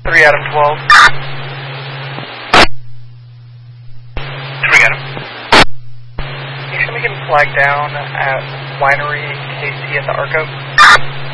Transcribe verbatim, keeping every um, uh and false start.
three Adam twelve. three Adam. Can you show me getting flagged down at Winery K C at the Arco?